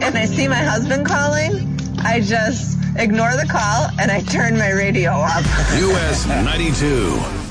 and I see my husband calling, I just ignore the call and I turn my radio up. US 92.